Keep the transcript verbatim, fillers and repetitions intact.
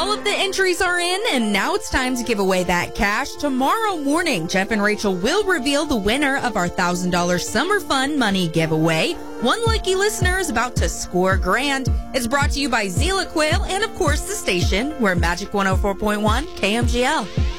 All of the entries are in, and now it's time to give away that cash. Tomorrow morning, Jeff and Rachel will reveal the winner of our one thousand dollars Summer Fun Money giveaway. One lucky listener is about to score grand. It's brought to you by Zila Quail and, of course, the station. We're Magic one oh four point one K M G L.